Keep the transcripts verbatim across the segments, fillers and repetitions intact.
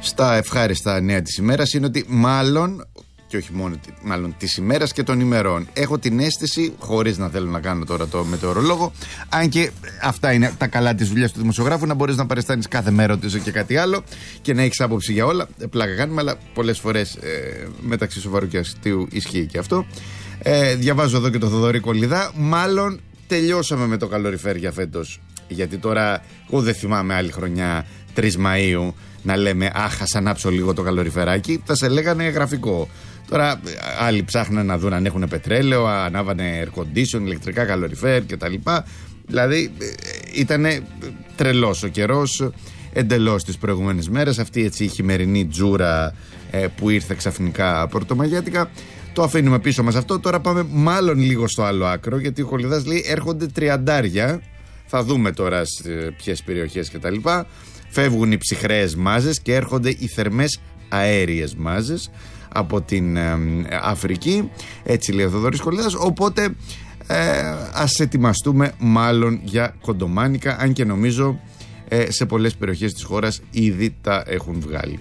στα ευχάριστα νέα της ημέρας είναι ότι μάλλον, και όχι μόνο μάλλον της ημέρας και των ημερών, έχω την αίσθηση, χωρίς να θέλω να κάνω τώρα το μετεωρολόγο, αν και αυτά είναι τα καλά της δουλειάς του δημοσιογράφου, να μπορείς να παριστάνεις κάθε μέρα ότι και κάτι άλλο και να έχεις άποψη για όλα. Πλάκα κάνουμε, αλλά πολλές φορές ε, μεταξύ σοβαρού και αστείου ισχύει και αυτό. Ε, διαβάζω εδώ και το Θοδωρή Κολιδά. Μάλλον τελειώσαμε με το καλοριφέρ για φέτος. Γιατί τώρα, εγώ δεν θυμάμαι άλλη χρονιά τρεις Μαΐου να λέμε αχ, ας ανάψω λίγο το καλοριφεράκι. Θα σε λέγανε γραφικό. Τώρα άλλοι ψάχναν να δουν αν έχουν πετρέλαιο, ανάβανε air condition, ηλεκτρικά καλοριφέρ κτλ. Δηλαδή ήταν τρελός ο καιρός εντελώς τις προηγούμενες μέρες. Αυτή έτσι η χειμερινή τζούρα ε, που ήρθε ξαφνικά πρωτομαγιάτικα. Το αφήνουμε πίσω μας αυτό. Τώρα πάμε μάλλον λίγο στο άλλο άκρο, γιατί ο Κολιδάς λέει έρχονται τριαντάρια. Θα δούμε τώρα σε ποιες περιοχές κτλ. Φεύγουν οι ψυχρές μάζες και έρχονται οι θερμές αέριες μάζες από την ε, Αφρική. Έτσι λέει ο Θοδωρής Κολιδάς. Οπότε ε, ας ετοιμαστούμε μάλλον για κοντομάνικα, αν και νομίζω ε, σε πολλές περιοχές της χώρας ήδη τα έχουν βγάλει.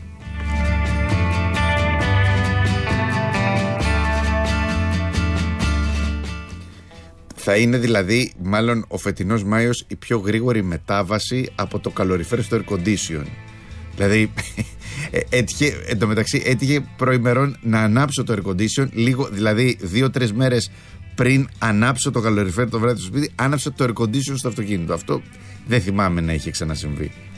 Θα είναι δηλαδή μάλλον ο φετινός Μάιος η πιο γρήγορη μετάβαση από το καλοριφέρ στο air condition. Δηλαδή έτυχε, εντωμεταξύ έτυχε προημερών να ανάψω το air condition λίγο, δηλαδή δύο-τρεις μέρες πριν ανάψω το καλοριφέρ το βράδυ στο σπίτι, άναψα το air condition στο αυτοκίνητο. Αυτό δεν θυμάμαι να είχε ξανασυμβεί.